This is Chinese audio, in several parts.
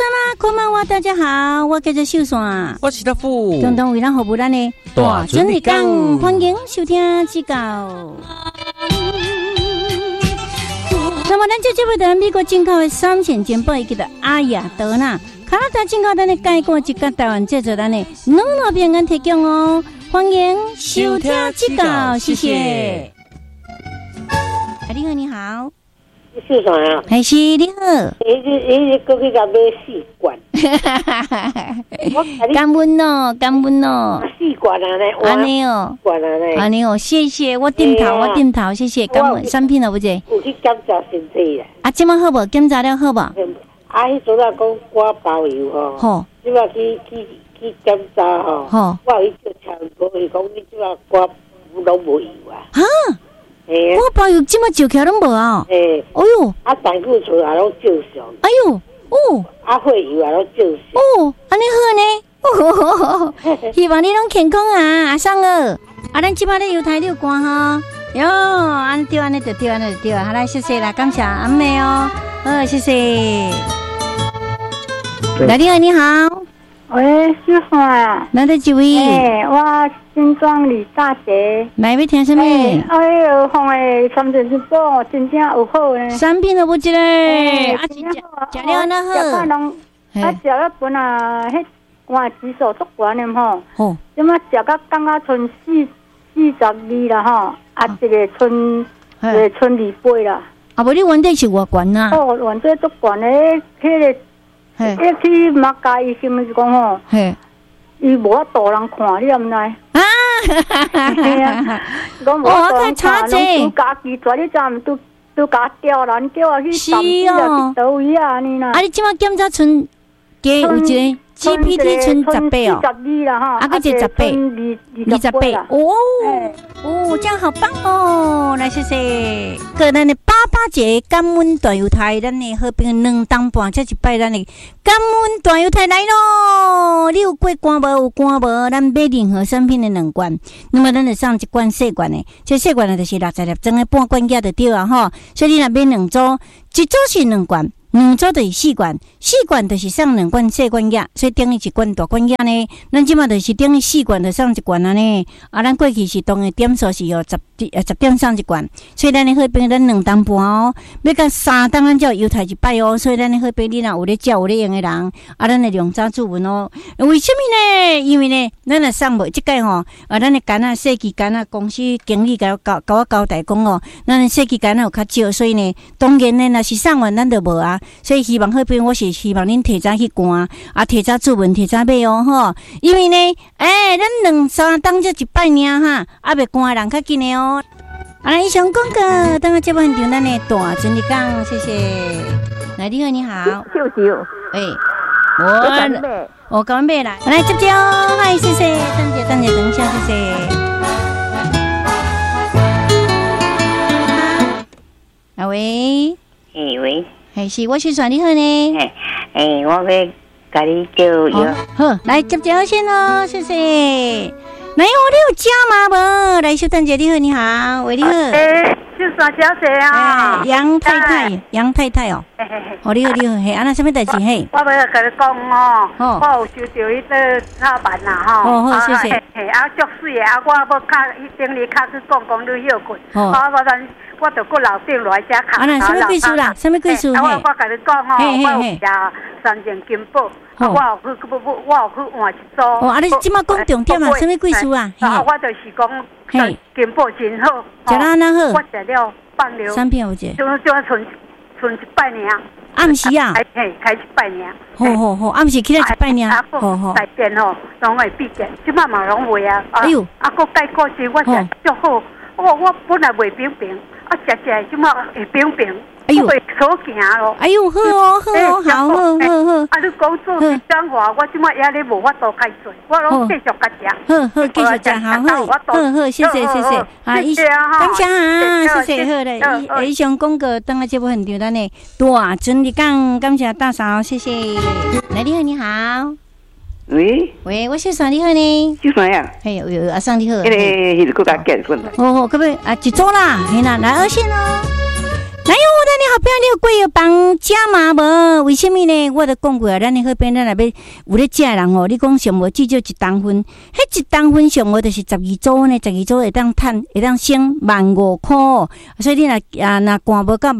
啦，こんばんは，大家好，我叫做秀山， 我是大富， 共同为咱服务咱的大准日讲，欢迎收听指教。那么，咱这节目在美国进口的3线煎包，叫做阿雅德纳，加拿大进口咱的介果，一个台湾制作咱的软糯饼干提供哦，欢迎收听指教，谢谢。你好，你好。 是啥呀？ 还是你好。 伊过去甲买4罐。 感恩哦，感恩哦。 4罐啊嘞， 安尼哦， 罐啊嘞， 安尼哦，谢谢，我点头，我点头，谢谢，感恩。产品了不姐？ 有去检查身体啦。 啊，即摆好无？检查了好无？ 啊，迄阵啊讲我包邮吼。 好。 即摆去检查吼。 好。 我有去叫差无，伊讲你即摆我拢无油啊。 啊？我包邮即摆照起来拢无啊。哎呦。啊， 胆固醇也拢正常。 哎呦，哦。 啊，血油也拢正常。 哦，安尼好呢。希望你拢健康啊，阿桑儿。啊，咱即摆咧犹太六关哈。哟，安对，安尼就对，安尼就对。好来，谢谢啦，感谢阿妹哦。好，谢谢。来，你好，你好。 喂，师傅啊。 来的几位？ 我新庄李大姐。 来要听什么？ 哎，放的三点之后真正有好呢。 产品都不知嘞，啊，食了那好。 食了本啊，迄我指数足悬的吼。 好。 即马食到刚刚剩42啦吼，啊，一个剩2倍啦。 啊，无你原底是偌悬啊？ 哦，原底足悬的，迄个。一去马家医生是讲吼，伊无法度人看，你毋知？啊，讲无法度人看，拢家己做，你怎毋都家调啦？你叫我去上医啊，去倒位啊，安尼啦。 啊，你即马检查剩加有一个 GPT 剩18哦 ，12啦哈， 啊，个就18，28哦，这样好棒哦！来，谢谢。个咱的88节感恩大犹太，咱的好朋友2当半，这一摆咱的感恩大犹太来咯！你有过关无？有关无？咱买任何产品的2罐，那么咱就送1罐细罐的，这细罐的就是60粒装的半罐价就对啊吼。所以你若买2组，一组是2罐。2组就是4罐，4罐就是送2罐细罐药，所以等于1罐大罐药呢。咱即马就是等于4罐就送1罐啊呢。啊，咱过去是当的点数是哦10点送1罐，所以咱的好朋友咱2当半哦，要到3当咱才犹太一摆哦。所以咱的好朋友你若有咧照有咧用的人，啊，咱的量早注文哦。为什么呢？因为呢，咱若送无即届吼，咱的干啊设计干啊公司经理甲我交代讲哦，咱的设计干啊有较少，所以呢，当然呢，若是送完咱就无啊。所以希望好朋友，我是希望恁提早去关，啊，提早注文，提早买哦，吼。因为呢，咱2、3当这一摆尔哈，啊，未关的人较紧的哦。啊，以上广告，等下节目现场咱的大真理讲，谢谢。来，你好，你好。 秀。 我刚买来，来接接哦，嗨，谢谢，等一下，谢谢。啊喂。 喂。 还是我是算你好呢？ 我要甲你叫药。 好，来接好先咯，谢谢。来，你有加吗？无？来，小丹姐你好，你好，喂，你好。 是啥小姐啊？ 杨太太哦。哦，你好，嘿，安那什么代志嘿？ 我要甲你讲哦，我有收到迄个插板啦吼。 哦，好，谢谢。 啊，足水的，啊，我要顶日卡去讲你休困。我就搁楼顶来遮卡。 啊，什么贵数啦？什么贵数？ 我甲你讲吼，我有食3件金宝，我有去换一组。 哦，啊，你即马讲重点啊？什么贵数啊？ 我就是讲金宝真好。 食了安那好？ 我食了放了。 3片有者。 就剩一摆尔。 暗时啊？ 开一摆尔。 好，暗时起来一摆尔。好。 大便吼，拢会闭点，即摆嘛拢会啊。 哎呦， 啊，搁解果时我食足好。我本来袂冰，啊，食即马会冰。 哎呦， 会手行咯。 哎呦，好，好。 啊，你讲做是讲话，我即马也咧无法度开嘴，我拢继续甲食。 好，继续食，好，谢谢。啊，感谢啊，谢谢，好嘞。以上广告等下节目很丢咱的大准你讲，感谢大嫂，谢谢。来，你好。喂，我是算你好呢。 就算呀。 嘿，阿桑你好。 迄个搁加减分。 可不可以啊？一组啦，嘿啦，来2线哦。 来哟，咱的好朋友，你有过药房加码无？为什么呢？我都讲过啊，咱的好朋友，咱若要有咧食的人哦，你讲上无至少一担份，迄一担份上无就是12组呢，12组会当省15,000块，所以你若赶无到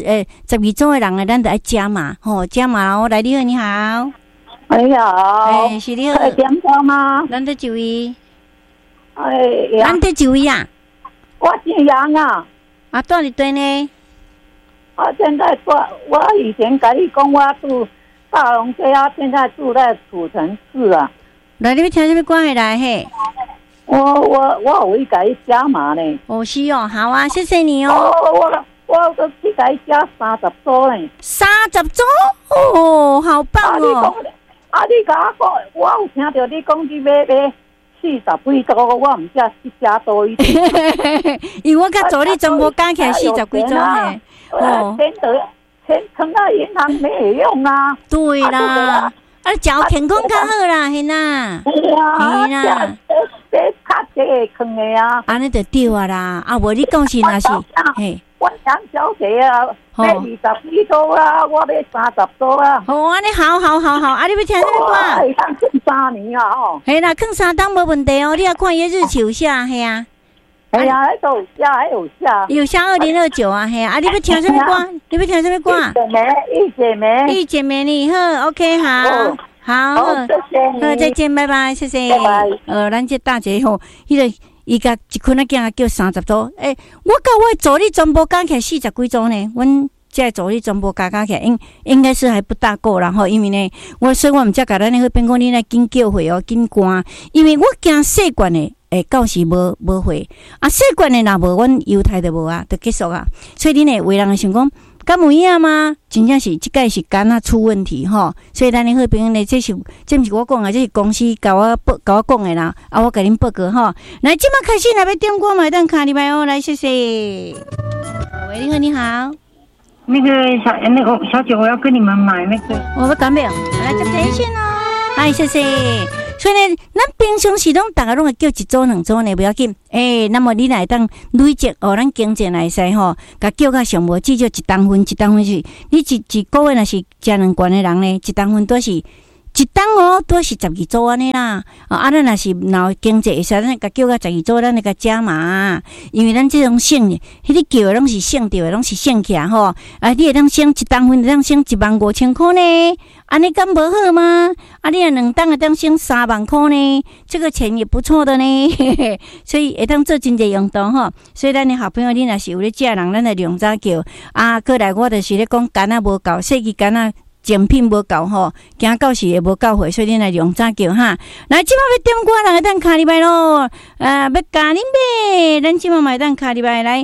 12组的人啊，咱就爱加码吼，加码哦。来，你好，你好， 你好， 是你好， 点歌吗？ 咱得几位？ 呀， 咱得几位啊？ 我姓杨啊。 啊，住伫对呢？ 现在我以前跟你讲，我住大龙街啊，现在住在土城市啊。 来，你要听什么歌来嘿？ 我有去给加码呢。 哦，是哦，好啊，谢谢你哦。 我都去给加30组呢。 30组哦，好棒哦！ 你甲我讲，我有听到你讲你买40几组，我唔知是加多一点。 因为我甲助理全部加起来40几组嘿。 哦，钱存到银行没用啊。 对啦，脚健康较好啦，嘿呐。 嘿啦，这较这坑的啊。 安尼就对啊啦，啊无你讲是若是，嘿。 我杨小姐啊，买20几组啊，我买30组啊。 哦，安尼好，啊，你要听什么歌？ 会当剩3年啊，吼。 嘿啦，放3档无问题哦，你也看伊日期有写，嘿啊。 哎呀，迄都有写， 有写2029啊，嘿啊！你要听什么歌？你要听什么歌？一姐妹，你好 ，OK， 好， 谢谢你， 好，再见，拜拜，谢谢。 拜拜。 咱这大姐吼，伊甲一群仔囝叫30组，我甲我助理全部加起来40几组呢，阮这助理全部加起来，应该是还不大够啦吼，因为呢，所以我毋才甲咱那个变讲你来紧叫回哦，紧赶，因为我惊细罐的。到时无会啊，细罐的若无，阮犹太就无啊，就结束啊。所以你呢，有的人会想讲，敢有影吗？真正是即个是肝啊出问题吼。所以咱的好朋友呢，这是我讲的，这是公司甲我讲的啦。啊，我甲恁报告吼。来，即马开始来要点歌嘛，等卡里拜哦，来谢谢。喂，你好。 那个小姐，我要跟你们买那个。 我要干没有？来接电线哦。嗨，谢谢。所以呢，咱平常时拢大家拢会叫1组2组呢，不要紧。那么你来当累积哦，咱经济来使吼，甲叫较上无至少1担份是，你一个月若是食2罐的人呢，1担份都是1担哦，都是12组安尼啦。咱若是闹经济会使，咱甲叫较12组，咱来甲加码，因为咱这种省，迄个叫的拢是省着的，拢是省起来吼。你会当省1担份，会当省15,000块呢。安尼敢无好吗？你若2担会当省3万块呢，这个钱也不错的呢。所以会当做真侪用途吼。所以咱的好朋友，你若是有咧食人，咱就量早叫过来我就是咧讲肝无够，细支肝精品无够吼，惊到时也无够货，所以你来量早叫哈。来，即摆要点歌，人会当卡里拜咯。要加恁买，咱即摆买当卡里拜来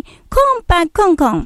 0800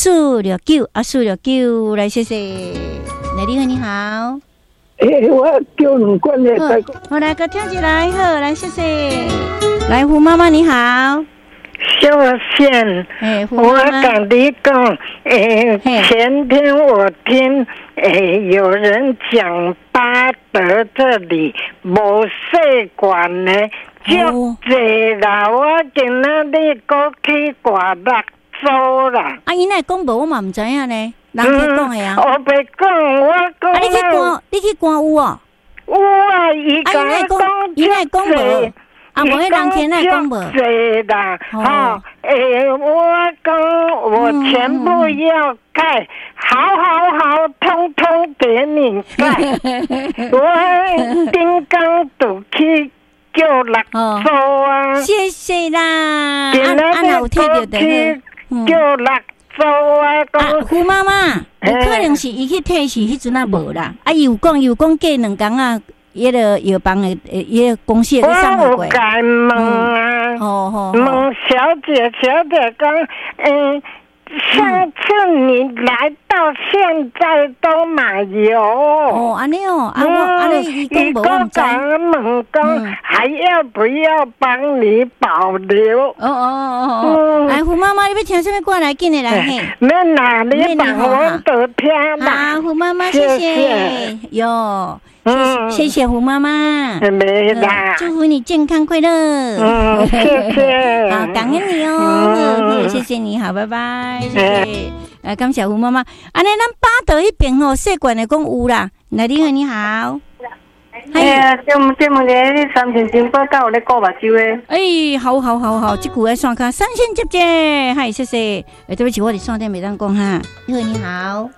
469 469来，谢谢。来，你好。 我叫2罐的。 我来个跳起来，好，来，谢谢。来，胡妈妈你好。 秀线，我跟你讲，前天我听有人讲巴德这里无细管呢，足济啦，我今仔日过去挂6组啦。 伊那讲无，我嘛唔知影呢。人去讲的啊。 我袂讲，我讲。 你去关有哦？ 有啊，伊讲无。无迄人天来讲无。 对啦，我讲我全部要盖，好，通通给你盖。我顶刚都去叫6组啊。 谢谢啦。有听到的。 叫6组啊。 胡妈妈，有可能是伊去退是迄阵啊无啦。伊有讲过2工啊。伊个药房的，伊个公司个上过。 我有该问啊，问小姐讲，上次你来到现在都买油。 安尼哦，安尼伊讲无我唔知。 问讲还要不要帮你保留？ 胡妈妈，你要听什么歌来？紧的来嘿。 免啦，你帮我都听啦。 胡妈妈，谢谢哟。谢谢胡妈妈， 没啦， 祝福你健康快乐。 谢谢， 好，感恩你哦，谢谢你好，拜拜，谢谢。 感谢胡妈妈。安尼，咱巴德迄边吼，细罐的讲有啦。来，你好，你好。 哎呀，这么个三线金宝到咧顾目睭诶。 哎，好，这句爱线卡三线接接，嗨，谢谢。对不起，我伫线顶袂当讲哈。你好，你好。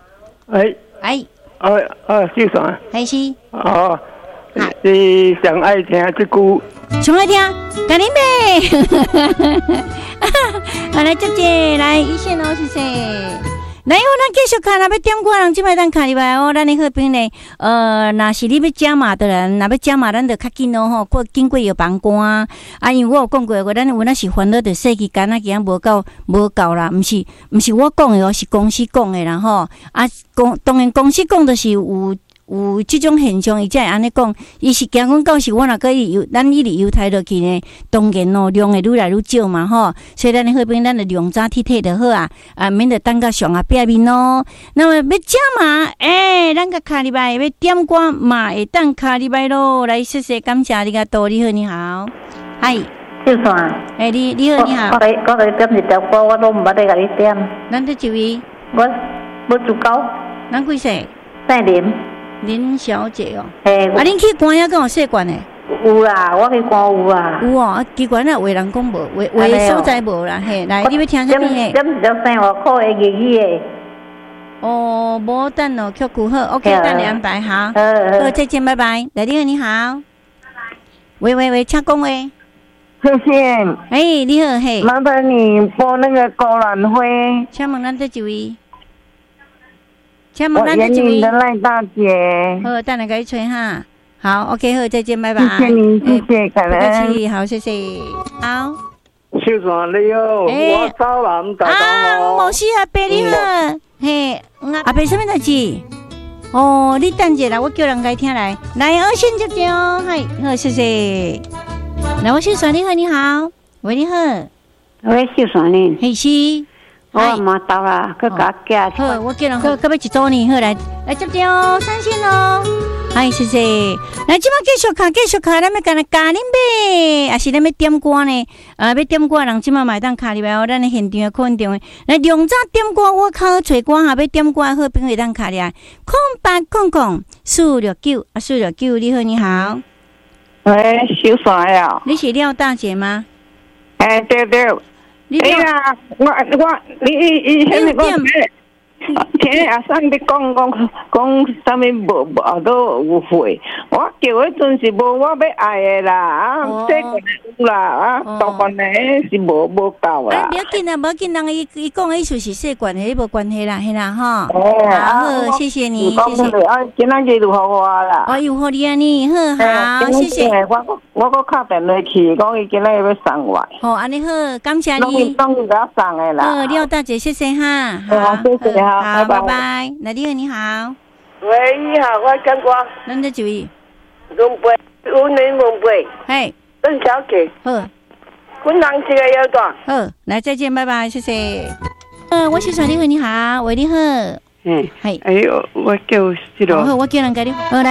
谢算。 还是。 哦。是上爱听这句。 上爱听，干你妹！来接接，来一线哦，谢谢。来，咱继续看，若要点歌人即摆咱看入来哦。咱的好朋友若是你要加码的人，若要加码，咱就较紧哦吼。经过药房关啊，因为我有讲过，咱有那是烦恼的设计干啊，今仔无够啦，毋是我讲的哦，是公司讲的啦吼。当然公司讲的是有即种现象，伊才会安尼讲，伊是惊讲到时我若个咱一直犹太落去呢，当然咯，量会愈来愈少嘛吼，所以咱的好朋友，咱就量早体体就好啊，免得等到上下壁面咯。那么要加码，咱个卡入来要点歌嘛，会当卡入来咯。来，谢谢，感谢你个多，你好，你好，嗨， 就算， 你好，你好， 我点一条歌，我都唔捌得甲你点。 咱得一位， 我足够。 咱几岁？ 姓林。 林小姐哦，恁去关遐敢有试管诶？ 有啦，我去关有啊。 有哦，奇怪那话人讲无，话所在无啦，嘿，来，你要听啥物诶？ 点一条生活课诶日语诶。 哦，无等哦，曲库好 ，OK， 等你安排哈。好，再见，拜拜。来，你好，喂，请讲喂。 谢谢。 你好，嘿。 麻烦你播那个高兰辉。 请问咱这一位？ 我演你的赖大姐。 好，等下给你吹哈。好 ，OK， 好，再见，拜拜。 谢谢您，谢谢，感恩。 不客气，好，谢谢。好。 秀传你好，我找人打工咯。 冇事阿伯你好，嘿，阿伯什么代志？哦，你等一下，我叫人来听来。来，我先接接哦，嗨，好，谢谢。来，我秀传你好，你好，喂，你好。 喂，秀传你。 嘿是。 我嘛到啦，佮甲寄。 好，我叫人佮要一组呢，好来接着哦，三线哦。嗨，谢谢。来，即摆继续卡，咱要干咖喱呗，还是咱要点歌呢？要点歌人即摆买当卡入来哦，咱的现场的课场的。来，量早点歌，我靠找歌哈，要点歌好朋友当卡入来。0800-469-469，你好，你好。 喂，小帅呀。 你是廖大姐吗？ 对。哎呀，你现在讲天啊，上你讲啥物无都有会，我叫迄阵是无我要爱的啦，这个有啦，大关的是无够啦。 不要紧啦，无要紧，人伊讲的意思是细管的，无关系啦，嘿啦哈。好，谢谢你，谢谢。 今仔日就好我啦。 我有好你啊你，好，谢谢。 我搁敲电话去，讲伊今仔日要送我。 好，安尼好，感谢你。 拢给我送的啦。 廖大姐，谢谢哈。 好，谢谢哈。 好，拜拜。来，你好。 喂，你好，我讲过。 咱这几位？ 龙贝，有你龙贝。 嘿。 邓小姐。 好。 阮人一个要多。 好，来再见，拜拜，谢谢。我是传你好，你好，喂，你好。 嘿。哎呦，我叫这个。 好，我叫人给你。好来。